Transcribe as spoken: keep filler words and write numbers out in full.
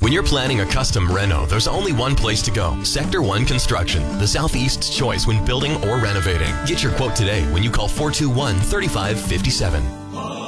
When you're planning a custom reno, there's only one place to go. Sector one Construction, the Southeast's choice when building or renovating. Get your quote today when you call four two one, three five five seven.